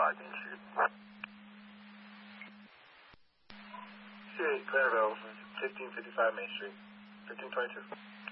进去。 CA Clarabelle, 1555 Main Street, 1522.